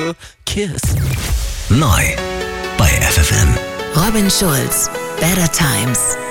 little kiss. Neu bei FFN. Robin Schulz, Better Times.